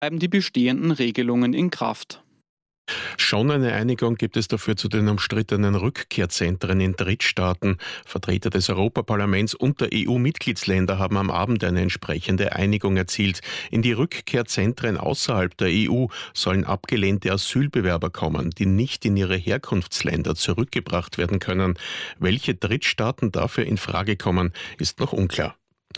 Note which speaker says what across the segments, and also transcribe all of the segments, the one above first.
Speaker 1: bleiben die bestehenden Regelungen in Kraft.
Speaker 2: Schon eine Einigung gibt es dafür zu den umstrittenen Rückkehrzentren in Drittstaaten. Vertreter des Europaparlaments und der EU-Mitgliedsländer haben am Abend eine entsprechende Einigung erzielt. In die Rückkehrzentren außerhalb der EU sollen abgelehnte Asylbewerber kommen, die nicht in ihre Herkunftsländer zurückgebracht werden können. Welche Drittstaaten dafür in Frage kommen, ist noch unklar.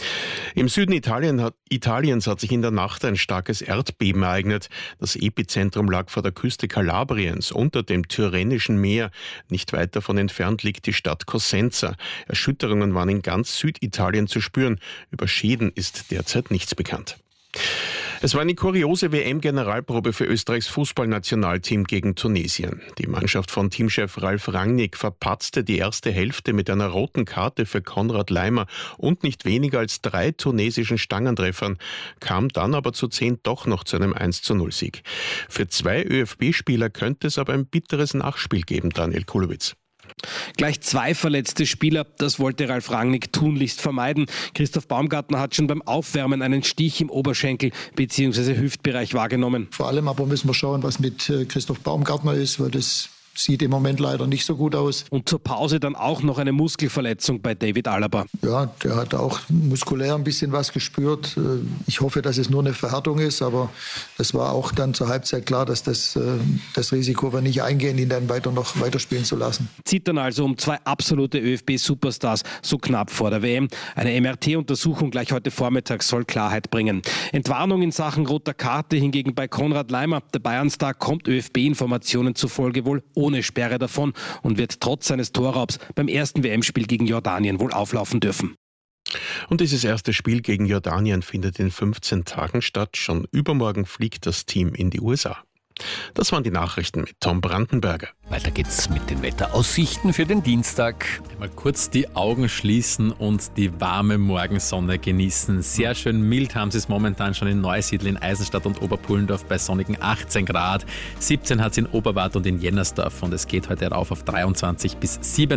Speaker 2: Im Süden Italiens hat sich in der Nacht ein starkes Erdbeben ereignet. Das Epizentrum lag vor der Küste Kalabriens unter dem Tyrrhenischen Meer. Nicht weit davon entfernt liegt die Stadt Cosenza. Erschütterungen waren in ganz Süditalien zu spüren. Über Schäden ist derzeit nichts bekannt. Es war eine kuriose WM-Generalprobe für Österreichs Fußballnationalteam gegen Tunesien. Die Mannschaft von Teamchef Ralf Rangnick verpatzte die erste Hälfte mit einer roten Karte für Konrad Laimer und nicht weniger als 3 tunesischen Stangentreffern, kam dann aber zu 10 doch noch zu einem 1:0-Sieg. Für 2 ÖFB-Spieler könnte es aber ein bitteres Nachspiel geben, Daniel Kulowitz.
Speaker 3: Gleich 2 verletzte Spieler, das wollte Ralf Rangnick tunlichst vermeiden. Christoph Baumgartner hat schon beim Aufwärmen einen Stich im Oberschenkel bzw. Hüftbereich wahrgenommen.
Speaker 4: Vor allem aber müssen wir schauen, was mit Christoph Baumgartner ist, weil das sieht im Moment leider nicht so gut aus.
Speaker 3: Und zur Pause dann auch noch eine Muskelverletzung bei David Alaba.
Speaker 4: Ja, der hat auch muskulär ein bisschen was gespürt. Ich hoffe, dass es nur eine Verhärtung ist, aber das war auch dann zur Halbzeit klar, dass das Risiko wir nicht eingehen, ihn dann noch weiterspielen zu lassen.
Speaker 3: Zieht dann also um 2 absolute ÖFB-Superstars so knapp vor der WM. Eine MRT-Untersuchung gleich heute Vormittag soll Klarheit bringen. Entwarnung in Sachen roter Karte hingegen bei Konrad Laimer. Der Bayern-Star kommt ÖFB-Informationen zufolge wohl ohne Sperre davon und wird trotz seines Torraubs beim ersten WM-Spiel gegen Jordanien wohl auflaufen dürfen.
Speaker 2: Und dieses erste Spiel gegen Jordanien findet in 15 Tagen statt. Schon übermorgen fliegt das Team in die USA. Das waren die Nachrichten mit Tom Brandenberger.
Speaker 5: Weiter geht's mit den Wetteraussichten für den Dienstag.
Speaker 6: Mal kurz die Augen schließen und die warme Morgensonne genießen. Sehr schön mild haben sie es momentan schon in Neusiedl, in Eisenstadt und Oberpullendorf bei sonnigen 18 Grad. 17 hat es in Oberwart und in Jennersdorf und es geht heute rauf auf 23 bis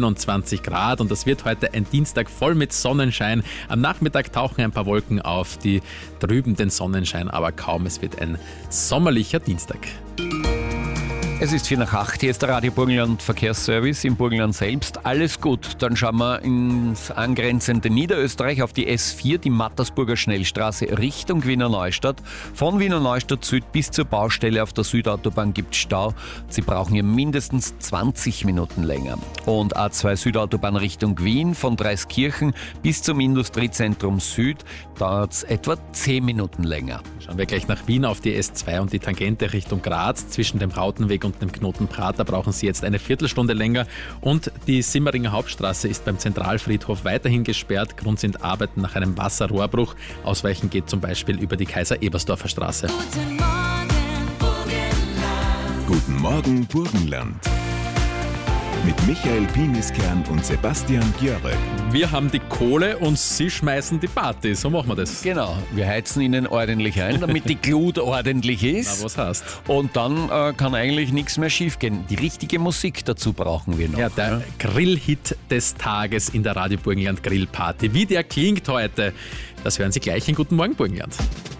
Speaker 6: 27 Grad. Und das wird heute ein Dienstag voll mit Sonnenschein. Am Nachmittag tauchen ein paar Wolken auf, die trüben den Sonnenschein aber kaum. Es wird ein sommerlicher Dienstag.
Speaker 5: Es ist 7:04, hier ist der Radio Burgenland Verkehrsservice im Burgenland selbst. Alles gut, dann schauen wir ins angrenzende Niederösterreich auf die S4, die Mattersburger Schnellstraße Richtung Wiener Neustadt. Von Wiener Neustadt Süd bis zur Baustelle auf der Südautobahn gibt es Stau. Sie brauchen hier mindestens 20 Minuten länger. Und A2 Südautobahn Richtung Wien von Dreiskirchen bis zum Industriezentrum Süd dauert es etwa 10 Minuten länger.
Speaker 6: Schauen wir gleich nach Wien auf die S2 und die Tangente Richtung Graz. Zwischen dem Rautenweg und dem Knoten Prater brauchen Sie jetzt eine Viertelstunde länger. Und die Simmeringer Hauptstraße ist beim Zentralfriedhof weiterhin gesperrt. Grund sind Arbeiten nach einem Wasserrohrbruch. Ausweichen geht zum Beispiel über die Kaiser-Ebersdorfer Straße.
Speaker 7: Guten Morgen, Burgenland.
Speaker 8: Guten Morgen, Burgenland. Mit Michael Piniskern und Sebastian Gjörre.
Speaker 6: Wir haben die Kohle und Sie schmeißen die Party. So machen wir das.
Speaker 5: Genau, wir heizen Ihnen ordentlich ein, damit die Glut ordentlich ist.
Speaker 6: Na, was heißt?
Speaker 5: Und dann kann eigentlich nichts mehr schief gehen. Die richtige Musik dazu brauchen wir noch.
Speaker 6: Ja, der Grillhit des Tages in der Radio Burgenland Grillparty. Wie der klingt heute, das hören Sie gleich in Guten Morgen Burgenland.